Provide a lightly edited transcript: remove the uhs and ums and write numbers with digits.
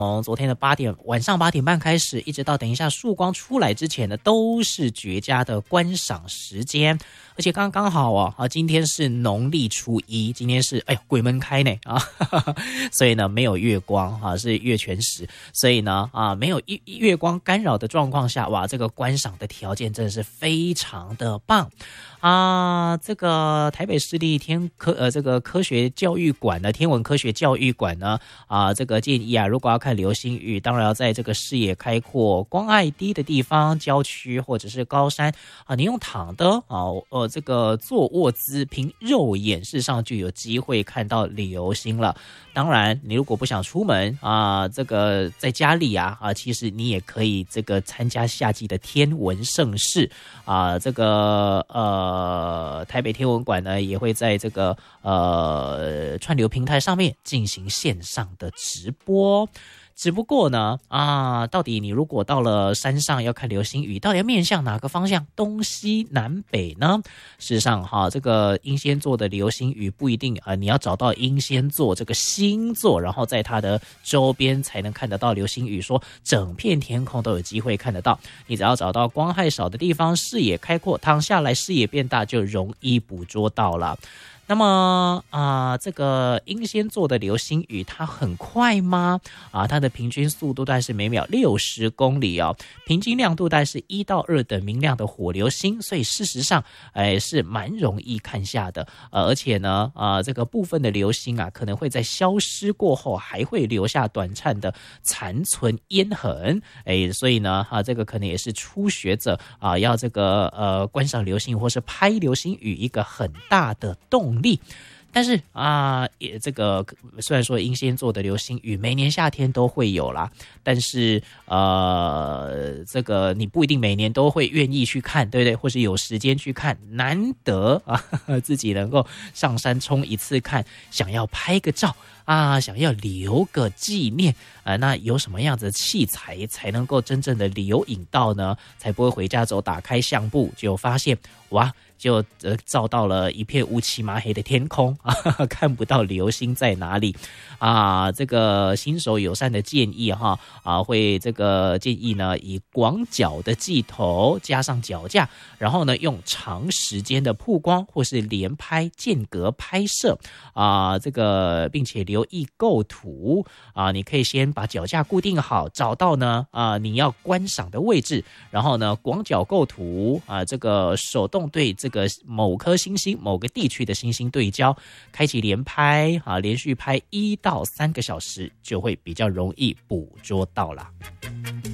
从昨天的晚上8点半开始，一直到等一下曙光出来之前呢，都是绝佳的观赏时间。而且刚好今天是农历初一，今天是鬼门开呢所以呢没有月光是月全食，所以呢没有月光干扰的状况下，哇，这个观赏的条件真的是非常的棒这个台北市立这个科学教育馆的天文科学教育馆呢这个建议如果要看流星雨，当然要在这个视野开阔、光害低的地方，郊区或者是高山你用躺的这个坐卧姿，凭肉眼事实上就有机会看到流星了。当然你如果不想出门这个在家里其实你也可以这个参加夏季的天文盛事这个台北天文馆呢也会在这个串流平台上面进行线上的直播。只不过呢到底你如果到了山上要看流星雨，到底要面向哪个方向，东西南北呢？事实上这个英仙座的流星雨不一定你要找到英仙座这个星座，然后在它的周边才能看得到流星雨，说整片天空都有机会看得到。你只要找到光害少的地方，视野开阔，躺下来视野变大，就容易捕捉到了。那么这个英仙座的流星雨它很快吗？它的平均速度大概是每秒60公里平均亮度大概是1到2等明亮的火流星，所以事实上是蛮容易看下的。而且呢这个部分的流星可能会在消失过后还会留下短暂的残存烟痕所以呢这个可能也是初学者要这个观赏流星或是拍流星雨一个很大的动力。但是也这个虽然说英仙座的流星雨每年夏天都会有啦，但是这个你不一定每年都会愿意去看，对不对？或是有时间去看，难得自己能够上山冲一次看，想要拍个照想要留个纪念那有什么样子的器材才能够真正的留影到呢？才不会回家之后打开相簿就发现哇，就照到了一片乌漆麻黑的天空看不到流星在哪里这个新手友善的建议会这个建议呢，以广角的镜头加上脚架，然后呢用长时间的曝光或是连拍间隔拍摄这个并且留意构图你可以先把脚架固定好，找到呢你要观赏的位置，然后呢广角构图这个手动对这个某颗星星某个地区的星星对焦，开启连拍连续拍1到3个小时，就会比较容易捕捉到了。